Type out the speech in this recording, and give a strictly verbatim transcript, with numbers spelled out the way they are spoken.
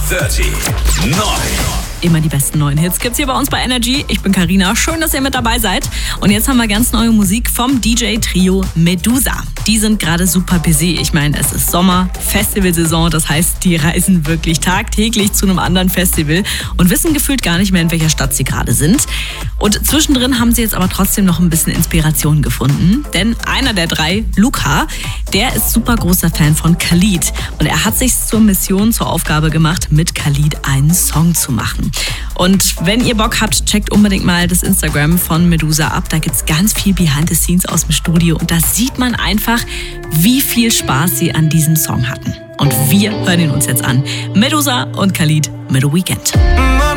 dreißig neun. Immer die besten neuen Hits gibt's hier bei uns bei Energy. Ich bin Carina, schön, dass ihr mit dabei seid. Und jetzt haben wir ganz neue Musik vom D J-Trio Medusa. Die sind gerade super busy. Ich meine, es ist Sommer, Festivalsaison, das heißt, die reisen wirklich tagtäglich zu einem anderen Festival und wissen gefühlt gar nicht mehr, in welcher Stadt sie gerade sind. Und zwischendrin haben sie jetzt aber trotzdem noch ein bisschen Inspiration gefunden. Denn einer der drei, Luca, der ist super großer Fan von Khalid. Und er hat sich zur Mission, zur Aufgabe gemacht, mit Khalid einen Song zu machen. Und wenn ihr Bock habt, checkt unbedingt mal das Instagram von Medusa ab. Da gibt's ganz viel Behind the Scenes aus dem Studio. Und da sieht man einfach, wie viel Spaß sie an diesem Song hatten. Und wir hören ihn uns jetzt an. Medusa und Khalid mit Weekend.